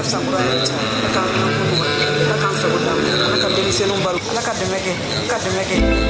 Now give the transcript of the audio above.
sabura ala ka sago da ala ka denmisɛnninw balo ala ka dɛmɛ kɛ